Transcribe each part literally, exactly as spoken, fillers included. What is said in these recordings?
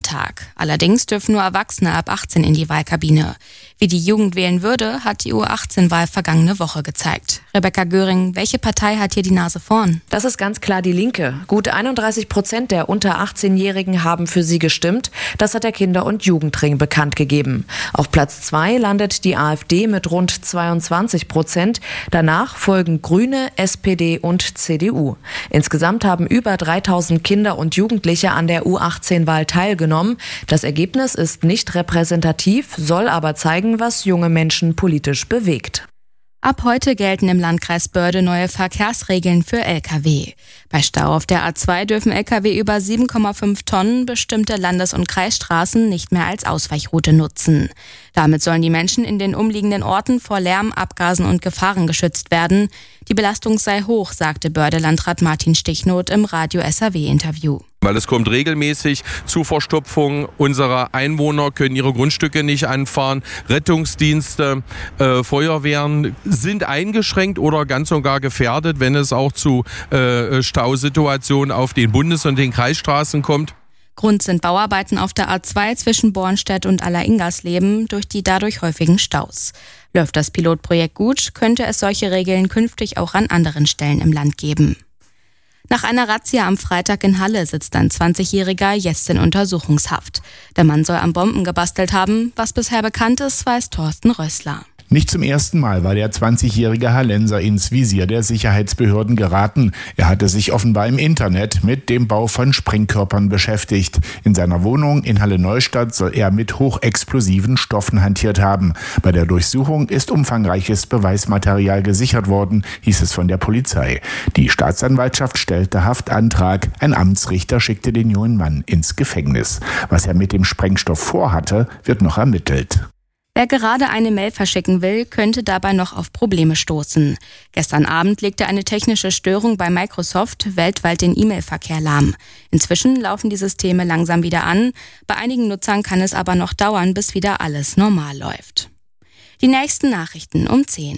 Wahltag. Allerdings dürfen nur Erwachsene ab achtzehn in die Wahlkabine. Wie die Jugend wählen würde, hat die U achtzehn Wahl vergangene Woche gezeigt. Rebecca Göring, welche Partei hat hier die Nase vorn? Das ist ganz klar die Linke. Gut einunddreißig Prozent der unter achtzehnjährigen haben für sie gestimmt. Das hat der Kinder- und Jugendring bekannt gegeben. Auf Platz zwei landet die AfD mit rund zweiundzwanzig Prozent. Danach folgen Grüne, S P D und C D U. Insgesamt haben über dreitausend Kinder und Jugendliche an der U achtzehn Wahl teilgenommen. Das Ergebnis ist nicht repräsentativ, soll aber zeigen, was junge Menschen politisch bewegt. Ab heute gelten im Landkreis Börde neue Verkehrsregeln für L K W. Bei Stau auf der A zwei dürfen L K W über sieben Komma fünf Tonnen bestimmte Landes- und Kreisstraßen nicht mehr als Ausweichroute nutzen. Damit sollen die Menschen in den umliegenden Orten vor Lärm, Abgasen und Gefahren geschützt werden. Die Belastung sei hoch, sagte Börde-Landrat Martin Stichnoth im Radio-S R W-Interview. Weil es kommt regelmäßig zu Verstopfung unserer Einwohner, können ihre Grundstücke nicht anfahren. Rettungsdienste, äh, Feuerwehren sind eingeschränkt oder ganz und gar gefährdet, wenn es auch zu äh, Stausituationen auf den Bundes- und den Kreisstraßen kommt. Grund sind Bauarbeiten auf der A zwei zwischen Bornstedt und Aller-Ingersleben durch die dadurch häufigen Staus. Läuft das Pilotprojekt gut, könnte es solche Regeln künftig auch an anderen Stellen im Land geben. Nach einer Razzia am Freitag in Halle sitzt ein zwanzigjähriger jetzt in Untersuchungshaft. Der Mann soll an Bomben gebastelt haben. Was bisher bekannt ist, weiß Thorsten Rössler. Nicht zum ersten Mal war der zwanzigjährige Hallenser ins Visier der Sicherheitsbehörden geraten. Er hatte sich offenbar im Internet mit dem Bau von Sprengkörpern beschäftigt. In seiner Wohnung in Halle-Neustadt soll er mit hochexplosiven Stoffen hantiert haben. Bei der Durchsuchung ist umfangreiches Beweismaterial gesichert worden, hieß es von der Polizei. Die Staatsanwaltschaft stellte Haftantrag. Ein Amtsrichter schickte den jungen Mann ins Gefängnis. Was er mit dem Sprengstoff vorhatte, wird noch ermittelt. Wer gerade eine Mail verschicken will, könnte dabei noch auf Probleme stoßen. Gestern Abend legte eine technische Störung bei Microsoft weltweit den E-Mail-Verkehr lahm. Inzwischen laufen die Systeme langsam wieder an. Bei einigen Nutzern kann es aber noch dauern, bis wieder alles normal läuft. Die nächsten Nachrichten um zehn.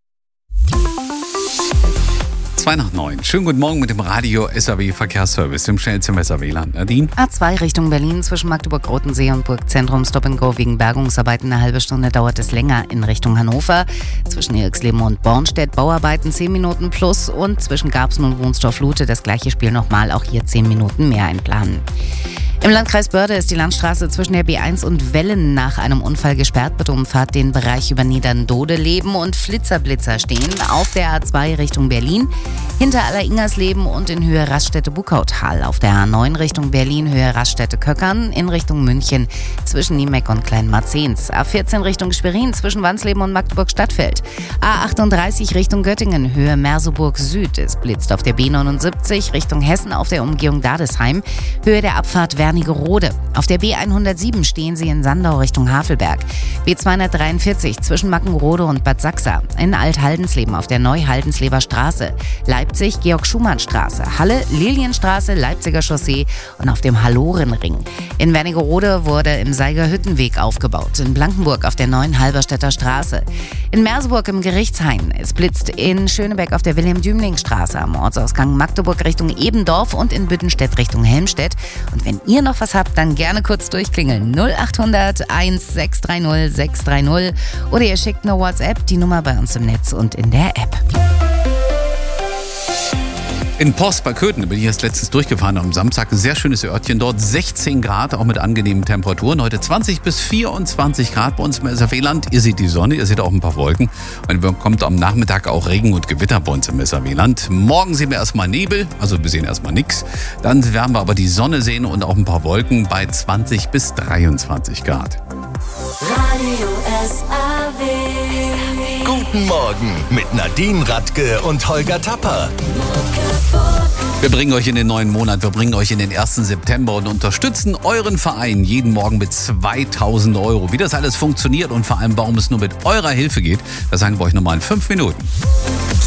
zwei nach neun. Schönen guten Morgen mit dem Radio S R W Verkehrsservice im schnellsten S R W-Land. Nadine? A zwei Richtung Berlin zwischen Magdeburg-Rotensee und Burgzentrum Stop and Go wegen Bergungsarbeiten. Eine halbe Stunde dauert es länger in Richtung Hannover. Zwischen Irxleben und Bornstedt Bauarbeiten zehn Minuten plus und zwischen Garbsen und Wunstorf-Lute das gleiche Spiel nochmal, auch hier zehn Minuten mehr einplanen. Im Landkreis Börde ist die Landstraße zwischen der B eins und Wellen nach einem Unfall gesperrt. Bitte umfahrt den Bereich über Niederndodeleben und Flitzerblitzer stehen auf der A zwei Richtung Berlin, hinter Aller-Ingersleben und in Höhe Raststätte-Buckautal. Auf der A neun Richtung Berlin, Höhe Raststätte-Köckern, in Richtung München zwischen Niemeck und Kleinmarzens. A vierzehn Richtung Schwerin zwischen Wansleben und Magdeburg-Stadtfeld. A achtunddreißig Richtung Göttingen, Höhe Merseburg Süd. Es blitzt auf der B neunundsiebzig Richtung Hessen auf der Umgehung Dadesheim, Höhe der Abfahrt Wernigerode. Auf der B hundertsieben stehen Sie in Sandau Richtung Havelberg. B zweihundertdreiundvierzig zwischen Mackenrode und Bad Sachsa. In Alt-Haldensleben auf der Neu-Haldensleber Straße. Leipzig Georg-Schumann-Straße. Halle Lilienstraße, Leipziger Chaussee und auf dem Hallorenring. In Wernigerode wurde im Seigerhüttenweg aufgebaut. In Blankenburg auf der Neuen Halberstädter Straße. In Merseburg im Gerichtshain. Es blitzt in Schönebeck auf der Wilhelm-Dübling-Straße am Ortsausgang Magdeburg Richtung Ebendorf und in Büttenstedt Richtung Helmstedt. Und wenn ihr noch was habt, dann gerne kurz durchklingeln. null achthundert eins sechs drei null sechs drei null oder ihr schickt eine WhatsApp, die Nummer bei uns im Netz und in der App. In Post bei Köthen bin ich erst letztens durchgefahren am Samstag. Ein sehr schönes Örtchen dort. sechzehn Grad, auch mit angenehmen Temperaturen. Heute zwanzig bis vierundzwanzig Grad bei uns im S R W-Land. Ihr seht die Sonne, ihr seht auch ein paar Wolken. Und dann kommt am Nachmittag auch Regen und Gewitter bei uns im S R W-Land. Morgen sehen wir erstmal Nebel, also wir sehen erstmal nichts. Dann werden wir aber die Sonne sehen und auch ein paar Wolken bei zwanzig bis dreiundzwanzig Grad. Radio S R W. Guten Morgen mit Nadine Radke und Holger Tapper. Wir bringen euch in den neuen Monat, wir bringen euch in den ersten September und unterstützen euren Verein jeden Morgen mit zweitausend Euro. Wie das alles funktioniert und vor allem, warum es nur mit eurer Hilfe geht, das sagen wir euch nochmal in fünf Minuten.